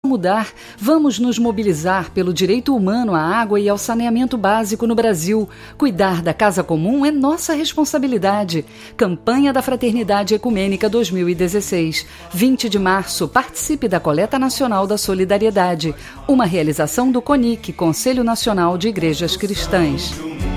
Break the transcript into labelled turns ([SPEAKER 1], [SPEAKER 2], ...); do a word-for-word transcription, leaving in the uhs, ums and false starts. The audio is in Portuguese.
[SPEAKER 1] Mudar, vamos nos mobilizar pelo direito humano à água e ao saneamento básico no Brasil. Cuidar da casa comum é nossa responsabilidade. Campanha da Fraternidade Ecumênica dois mil e dezesseis. vinte de março, participe da Coleta Nacional da Solidariedade. Uma realização do CONIC, Conselho Nacional de Igrejas Cristãs.